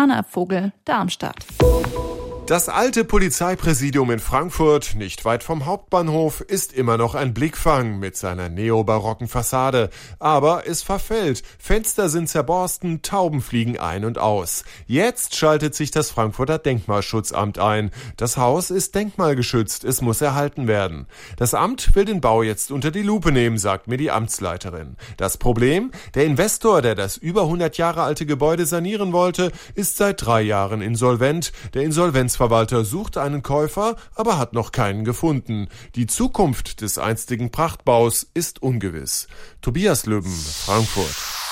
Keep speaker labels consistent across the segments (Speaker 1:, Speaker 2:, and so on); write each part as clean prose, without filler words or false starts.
Speaker 1: Anna Vogel, Darmstadt.
Speaker 2: Das alte Polizeipräsidium in Frankfurt, nicht weit vom Hauptbahnhof, ist immer noch ein Blickfang mit seiner neobarocken Fassade. Aber es verfällt. Fenster sind zerborsten, Tauben fliegen ein und aus. Jetzt schaltet sich das Frankfurter Denkmalschutzamt ein. Das Haus ist denkmalgeschützt, es muss erhalten werden. Das Amt will den Bau jetzt unter die Lupe nehmen, sagt mir die Amtsleiterin. Das Problem? Der Investor, der das über 100 Jahre alte Gebäude sanieren wollte, ist seit 3 Jahren insolvent. Der Insolvenzverwalter sucht einen Käufer, aber hat noch keinen gefunden. Die Zukunft des einstigen Prachtbaus ist ungewiss. Tobias Löben, Frankfurt.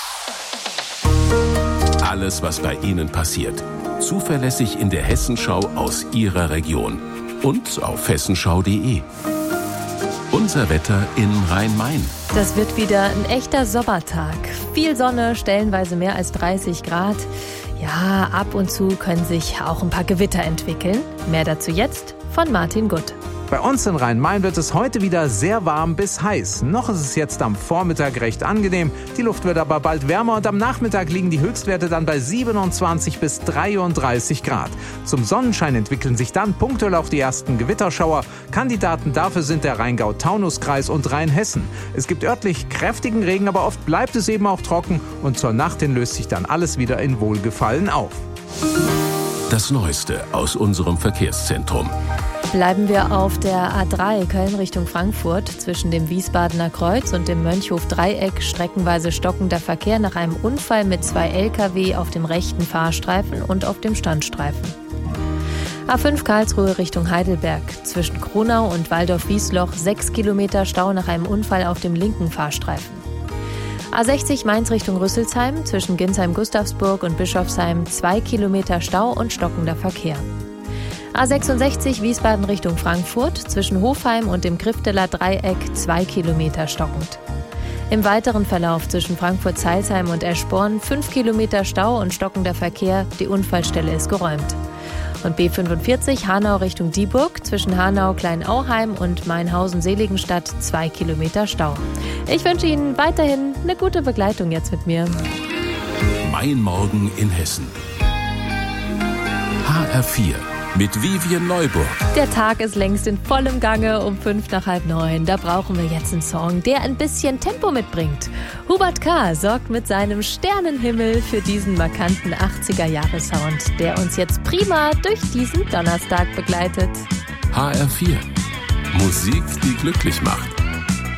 Speaker 3: Alles, was bei Ihnen passiert. Zuverlässig in der Hessenschau aus Ihrer Region. Und auf hessenschau.de. Unser Wetter in Rhein-Main.
Speaker 4: Das wird wieder ein echter Sommertag. Viel Sonne, stellenweise mehr als 30 Grad. Ja, ab und zu können sich auch ein paar Gewitter entwickeln. Mehr dazu jetzt von Martin Gutt.
Speaker 5: Bei uns in Rhein-Main wird es heute wieder sehr warm bis heiß. Noch ist es jetzt am Vormittag recht angenehm. Die Luft wird aber bald wärmer und am Nachmittag liegen die Höchstwerte dann bei 27 bis 33 Grad. Zum Sonnenschein entwickeln sich dann punktuell auch die ersten Gewitterschauer. Kandidaten dafür sind der Rheingau-Taunus-Kreis und Rheinhessen. Es gibt örtlich kräftigen Regen, aber oft bleibt es eben auch trocken und zur Nacht hin löst sich dann alles wieder in Wohlgefallen auf.
Speaker 3: Das Neueste aus unserem Verkehrszentrum.
Speaker 4: Bleiben wir auf der A3 Köln Richtung Frankfurt. Zwischen dem Wiesbadener Kreuz und dem Mönchhof-Dreieck streckenweise stockender Verkehr nach einem Unfall mit 2 Lkw auf dem rechten Fahrstreifen und auf dem Standstreifen. A5 Karlsruhe Richtung Heidelberg. Zwischen Kronau und Waldorf-Wiesloch 6 Kilometer Stau nach einem Unfall auf dem linken Fahrstreifen. A60 Mainz Richtung Rüsselsheim. Zwischen Ginsheim-Gustavsburg und Bischofsheim 2 Kilometer Stau und stockender Verkehr. A66 Wiesbaden Richtung Frankfurt, zwischen Hofheim und dem Grifteler Dreieck 2 Kilometer stockend. Im weiteren Verlauf zwischen Frankfurt-Zeilsheim und Eschborn 5 Kilometer Stau und stockender Verkehr, die Unfallstelle ist geräumt. Und B45 Hanau Richtung Dieburg, zwischen Hanau-Kleinauheim und Mainhausen-Seligenstadt 2 Kilometer Stau. Ich wünsche Ihnen weiterhin eine gute Begleitung jetzt mit mir.
Speaker 3: Mein Morgen in Hessen. HR4. Mit Vivian Neuburg.
Speaker 4: Der Tag ist längst in vollem Gange um 8:55. Da brauchen wir jetzt einen Song, der ein bisschen Tempo mitbringt. Hubert K. sorgt mit seinem Sternenhimmel für diesen markanten 80er-Jahre-Sound, der uns jetzt prima durch diesen Donnerstag begleitet.
Speaker 3: HR4. Musik, die glücklich macht.